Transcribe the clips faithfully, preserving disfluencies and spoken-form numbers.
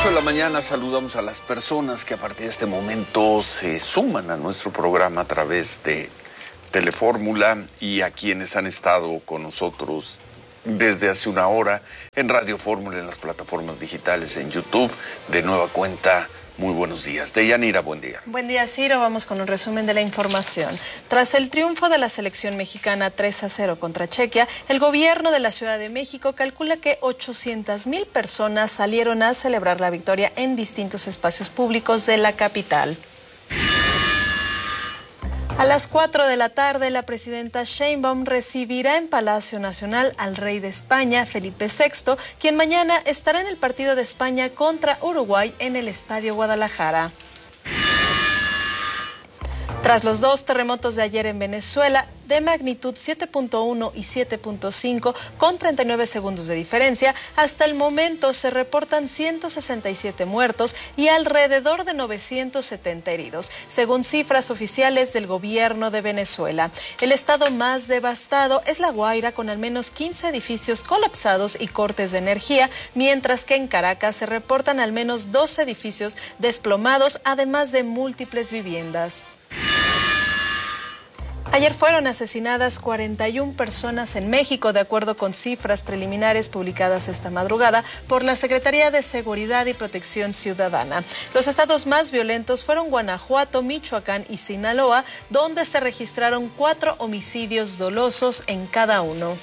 ocho de la mañana saludamos a las personas que a partir de este momento se suman a nuestro programa a través de Telefórmula y a quienes han estado con nosotros desde hace una hora en Radio Fórmula, en las plataformas digitales, en YouTube. De nueva cuenta, muy buenos días. Deyanira, buen día. Buen día, Ciro. Vamos con un resumen de la información. Tras el triunfo de la selección mexicana tres a cero contra Chequia, el gobierno de la Ciudad de México calcula que ochocientas mil personas salieron a celebrar la victoria en distintos espacios públicos de la capital. A las cuatro de la tarde, la presidenta Sheinbaum recibirá en Palacio Nacional al rey de España, Felipe sexto, quien mañana estará en el partido de España contra Uruguay en el Estadio Guadalajara. Tras los dos terremotos de ayer en Venezuela, de magnitud siete punto uno y siete punto cinco, con treinta y nueve segundos de diferencia, hasta el momento se reportan ciento sesenta y siete muertos y alrededor de novecientos setenta heridos, según cifras oficiales del gobierno de Venezuela. El estado más devastado es La Guaira, con al menos quince edificios colapsados y cortes de energía, mientras que en Caracas se reportan al menos doce edificios desplomados, además de múltiples viviendas. Ayer fueron asesinadas cuarenta y una personas en México, de acuerdo con cifras preliminares publicadas esta madrugada por la Secretaría de Seguridad y Protección Ciudadana. Los estados más violentos fueron Guanajuato, Michoacán y Sinaloa, donde se registraron cuatro homicidios dolosos en cada uno.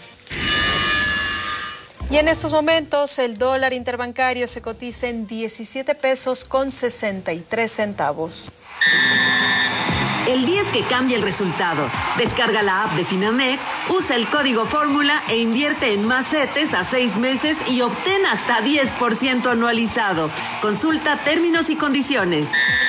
Y en estos momentos el dólar interbancario se cotiza en diecisiete pesos con sesenta y tres centavos. El día es que cambia el resultado. Descarga la app de Finamex, usa el código Fórmula e invierte en más CETES a seis meses y obtén hasta diez por ciento anualizado. Consulta términos y condiciones.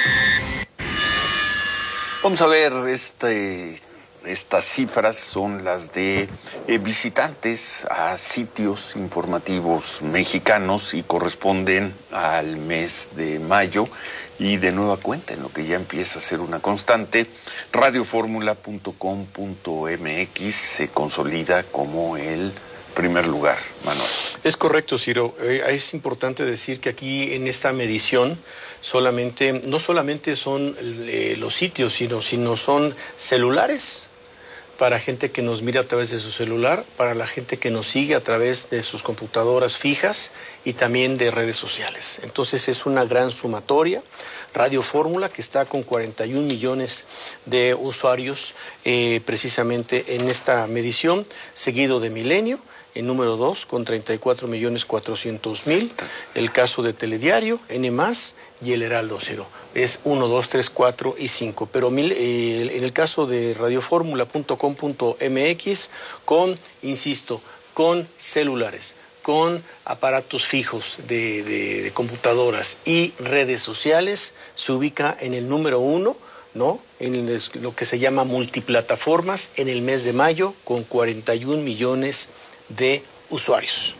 Vamos a ver, este, estas cifras son las de eh, visitantes a sitios informativos mexicanos y corresponden al mes de mayo. Y de nueva cuenta, en lo que ya empieza a ser una constante, radio fórmula punto com punto m x se consolida como el primer lugar, Manuel. Es correcto, Ciro. Eh, es importante decir que aquí en esta medición solamente, no solamente son eh, los sitios, sino, sino son celulares, para gente que nos mira a través de su celular, para la gente que nos sigue a través de sus computadoras fijas y también de redes sociales. Entonces es una gran sumatoria. Radio Fórmula, que está con cuarenta y un millones de usuarios eh, precisamente en esta medición, seguido de Milenio, en número dos, con treinta y cuatro millones cuatrocientos mil, el caso de Telediario, N más, y el Heraldo Cero. Es uno, dos, tres, cuatro y cinco. Pero mil, eh, en el caso de radio fórmula punto com punto m x, con, insisto, con celulares, con aparatos fijos de, de, de computadoras y redes sociales, se ubica en el número uno, ¿no? En el, lo que se llama multiplataformas en el mes de mayo, con cuarenta y un millones de usuarios,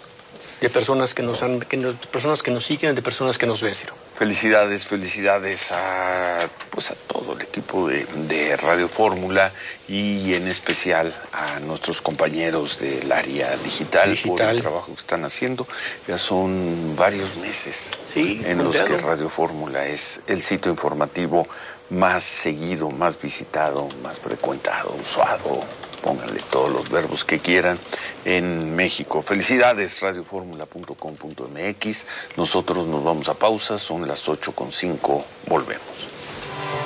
de personas que nos han, que, de personas que nos siguen, de personas que nos ven, Ciro. Felicidades, felicidades a, pues a todo el equipo de, de Radio Fórmula y en especial a nuestros compañeros del área digital, digital por el trabajo que están haciendo. Ya son varios meses sí, en los que Radio Fórmula es el sitio informativo más seguido, más visitado, más frecuentado, usado, pónganle todos los verbos que quieran, en México. Felicidades, radio fórmula punto com punto m x. Nosotros nos vamos a pausa, son las ocho con cinco, volvemos.